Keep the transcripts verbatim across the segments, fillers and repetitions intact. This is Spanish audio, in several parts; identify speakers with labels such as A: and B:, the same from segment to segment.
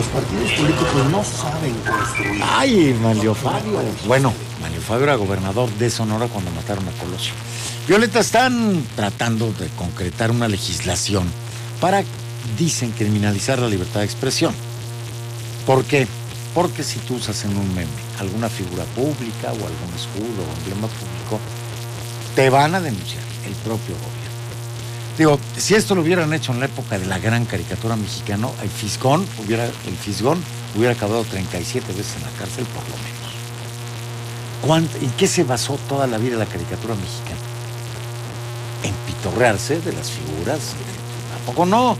A: los partidos políticos no saben construir.
B: Ay, Manlio Fabio. Bueno, Manlio Fabio era gobernador de Sonora cuando mataron a Colosio. Violeta, están tratando de concretar una legislación para, dicen, criminalizar la libertad de expresión. ¿Por qué? Porque si tú usas en un meme alguna figura pública o algún escudo o emblema público, te van a denunciar el propio gobierno. Digo, si esto lo hubieran hecho en la época de la gran caricatura mexicana, el Fisgón hubiera, el Fisgón hubiera acabado treinta y siete veces en la cárcel, por lo menos. ¿Cuánto, ¿En qué se basó toda la vida la caricatura mexicana? En pitorrearse de las figuras. ¿A poco no?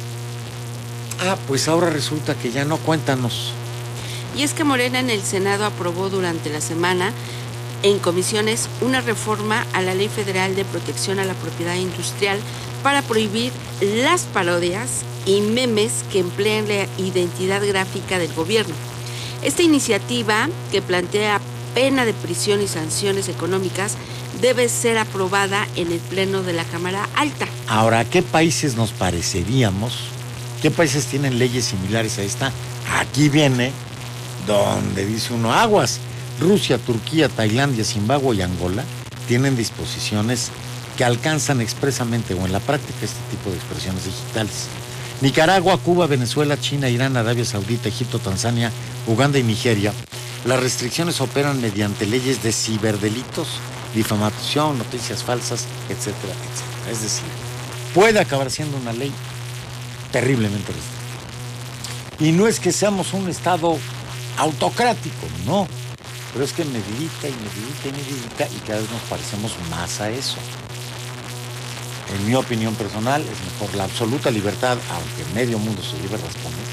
B: Sí. Ah, pues ahora resulta que ya no. Cuéntanos.
C: Y es que Morena en el Senado aprobó durante la semana en comisiones una reforma a la Ley Federal de Protección a la Propiedad Industrial para prohibir las parodias y memes que emplean la identidad gráfica del gobierno. Esta iniciativa, que plantea pena de prisión y sanciones económicas, debe ser aprobada en el Pleno de la Cámara Alta.
B: Ahora, ¿a qué países nos pareceríamos? ¿Qué países tienen leyes similares a esta? Aquí viene donde dice uno, aguas. Rusia, Turquía, Tailandia, Zimbabue y Angola tienen disposiciones que alcanzan expresamente o en la práctica este tipo de expresiones digitales. Nicaragua, Cuba, Venezuela, China, Irán, Arabia Saudita, Egipto, Tanzania, Uganda y Nigeria. Las restricciones operan mediante leyes de ciberdelitos, difamación, noticias falsas, etcétera, etcétera. Es decir, puede acabar siendo una ley terriblemente restrictiva. Y no es que seamos un Estado autocrático, no. Pero es que medidita y medidita y medidita y cada vez nos parecemos más a eso. En mi opinión personal, es mejor la absoluta libertad, aunque medio mundo se lleve raspones,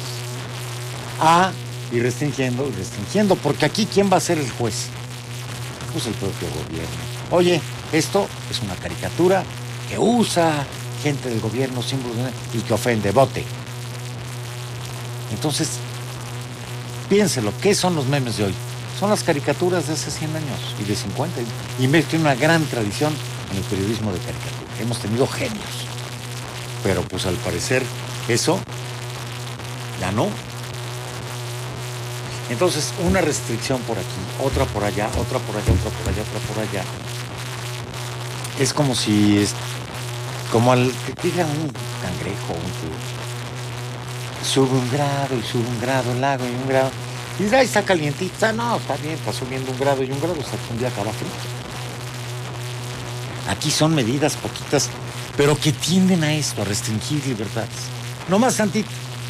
B: a ir restringiendo y restringiendo, porque aquí ¿quién va a ser el juez? Pues el propio gobierno. Oye, esto es una caricatura que usa gente del gobierno, símbolos y que ofende, vote. Entonces, piénselo, ¿qué son los memes de hoy? Son las caricaturas de hace cien años y de cincuenta. Y México tiene una gran tradición en el periodismo de caricatura. Hemos tenido genios. Pero pues al parecer eso ya no. Entonces, una restricción por aquí, otra por allá, otra por allá, otra por allá, otra por allá. Es como si, es, como al que diga un cangrejo, un tío, sube un grado y sube un grado el lago y un grado. Y dice, ahí está calientita. No, está bien, está subiendo un grado y un grado hasta que un día acaba frío. Aquí son medidas poquitas, pero que tienden a esto, a restringir libertades. No más tantito.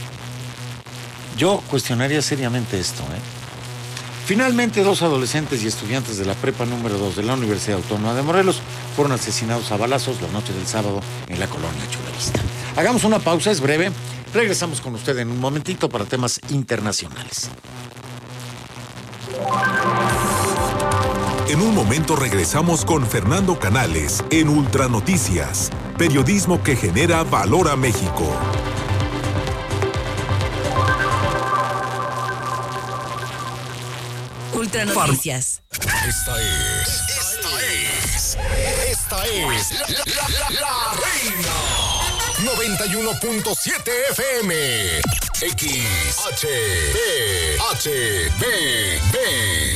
B: Yo cuestionaría seriamente esto, ¿eh? Finalmente, dos adolescentes y estudiantes de la prepa número dos de la Universidad Autónoma de Morelos fueron asesinados a balazos la noche del sábado en la colonia Chulavista. Hagamos una pausa, es breve. Regresamos con usted en un momentito para temas internacionales.
D: En un momento regresamos con Fernando Canales en Ultranoticias, periodismo que genera valor a México.
E: Ultranoticias.
D: Esta es, esta es, esta es la, la, la, la reina. noventa y uno punto siete F M. X, H, B, H, B, B.